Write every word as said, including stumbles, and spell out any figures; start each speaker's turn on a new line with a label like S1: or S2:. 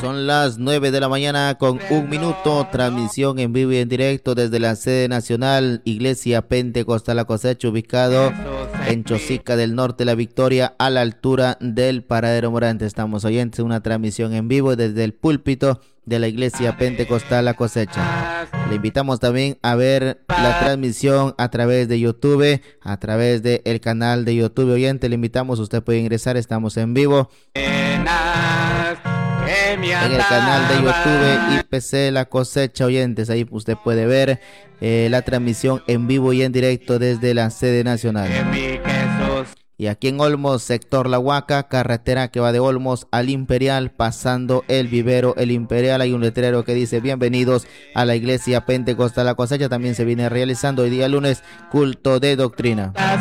S1: Son las nueve de la mañana con un minuto, transmisión en vivo y en directo desde la sede nacional, Iglesia Pentecostal La Cosecha, ubicado en Chosica del Norte, La Victoria, a la altura del Paradero Morante. Estamos oyentes, una transmisión en vivo desde el púlpito de la Iglesia Pentecostal La Cosecha. Le invitamos también a ver la transmisión a través de YouTube, a través del canal de YouTube oyente. Le invitamos, usted puede ingresar, estamos en vivo en el canal de YouTube I P C La Cosecha oyentes. Ahí usted puede ver eh, la transmisión en vivo y en directo desde la sede nacional. Y aquí en Olmos, sector La Huaca, carretera que va de Olmos al Imperial, pasando el vivero El Imperial, hay un letrero que dice bienvenidos a la Iglesia Pentecostal La Cosecha. También se viene realizando hoy día lunes culto de doctrina.